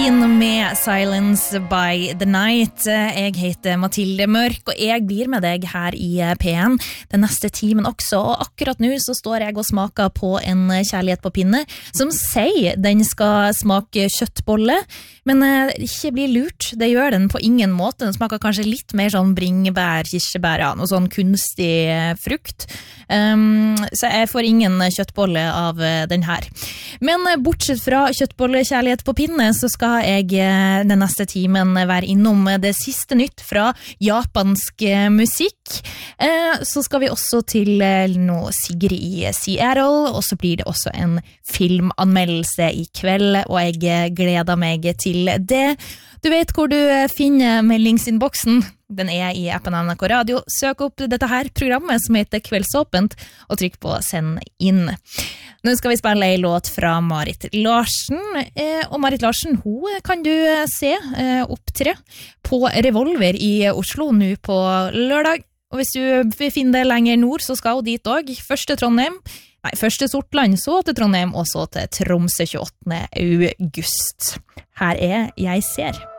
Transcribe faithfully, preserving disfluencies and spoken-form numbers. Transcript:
Queen med Silence by the Night. Jeg heter Mathilde Mørk, og jeg blir med deg her i P en den neste timen også. Og akkurat nå så står jeg og smaker på en kjærlighet på pinne, som sier den skal smake kjøttbolle, men ikke bli lurt. Det gjør den på ingen måte. Den smaker kanskje litt mer sånn bringebær, kirsebær, ja, noe sånn kunstig frukt. Um, så jeg får ingen kjøttbolle av den her. Men bortsett fra kjøttbolle, kjærlighet på pinne, så skal jeg den neste timen være innom det siste nytt fra japansk musikk. Så skal vi også til noe Sigrid i Seattle, og så blir det også en filmanmeldelse i kveld, og jeg gleder meg til det. Du vet hvor du finner meldingsinnboksen. Den er i appen N R K Radio. Søk opp dette her programmet som heter Kveldsåpent, og trykk på send inn. Nå skal vi spille en låt fra Marit Larsen, og Marit Larsen, hun kan du se opptre på Revolver i Oslo nå på lørdag. Og hvis du finner det lenger nord, så skal hun dit også. Først til Trondheim, nei, først til Sortland, så til Trondheim, og så til Tromsø tjueåttende august. Her er Jeg ser.